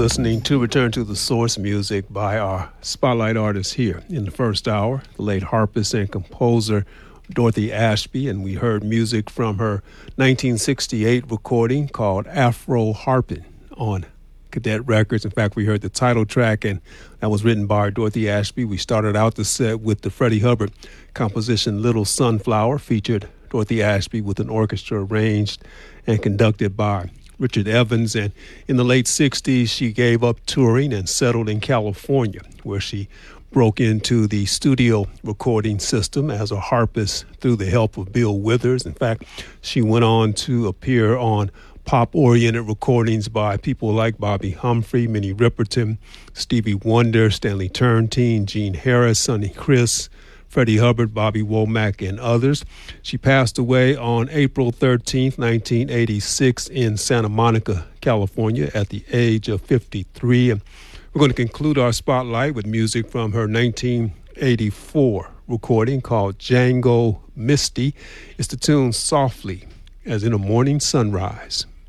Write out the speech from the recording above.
listening to Return to the Source music by our spotlight artists here. In the first hour, the late harpist and composer Dorothy Ashby, and we heard music from her 1968 recording called Afro Harpin' on Cadet Records. In fact, we heard the title track, and that was written by Dorothy Ashby. We started out the set with the Freddie Hubbard composition Little Sunflower, featured Dorothy Ashby with an orchestra arranged and conducted by Richard Evans. And in the late 60s, she gave up touring and settled in California, where she broke into the studio recording system as a harpist through the help of Bill Withers. In fact, she went on to appear on pop-oriented recordings by people like Bobby Humphrey, Minnie Riperton, Stevie Wonder, Stanley Turrentine, Gene Harris, Sonny Criss, Freddie Hubbard, Bobby Womack, and others. She passed away on April 13th, 1986 in Santa Monica, California at the age of 53. And we're going to conclude our spotlight with music from her 1984 recording called Django Misty. It's the tune Softly as in a Morning Sunrise.